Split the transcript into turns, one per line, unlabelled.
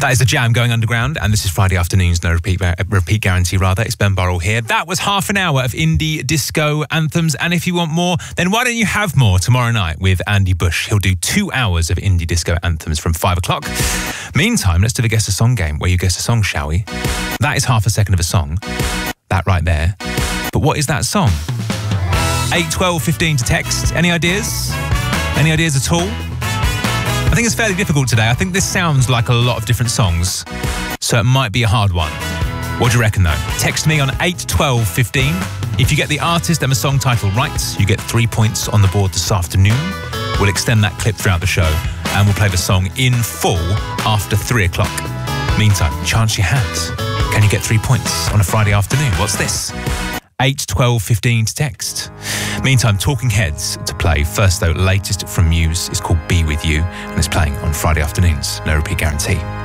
That is The Jam going underground, and this is Friday afternoons, no repeat guarantee rather. It's Ben Burrell here. That was half an hour of indie disco anthems, and if you want more, then why don't you have more tomorrow night with Andy Bush? He'll do 2 hours of indie disco anthems from 5 o'clock. Meantime, let's do the Guess a Song game, where you guess a song, shall we? That is half a second of a song. That right there. But what is that song? 8, 12, 15 to text. Any ideas? Any ideas at all? I think it's fairly difficult today. I think this sounds like a lot of different songs, so it might be a hard one. What do you reckon, though? Text me on 8, 12, 15. If you get the artist and the song title right, you get 3 points on the board this afternoon. We'll extend that clip throughout the show, and we'll play the song in full after 3 o'clock. Meantime, chance your hat. Can you get 3 points on a Friday afternoon? What's this? 8, 12, 15 to text. Meantime, Talking Heads to play. First, though, latest from Muse is called Be With You, and it's playing on Friday afternoons. No repeat guarantee.